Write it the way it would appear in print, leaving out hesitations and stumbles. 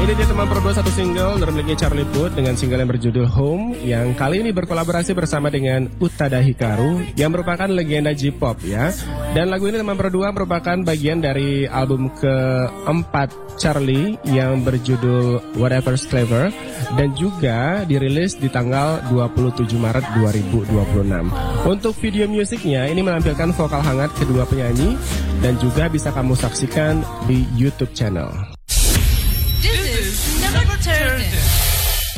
Ini dia teman berdua satu single dari miliknya Charlie Puth dengan single yang berjudul Home, yang kali ini berkolaborasi bersama dengan Utada Hikaru yang merupakan legenda J-pop ya. Dan lagu ini teman berdua merupakan bagian dari album keempat Charlie yang berjudul Whatever's Clever dan juga dirilis di tanggal 27 Maret 2026. Untuk video musiknya ini menampilkan vokal hangat kedua penyanyi dan juga bisa kamu saksikan di YouTube channel.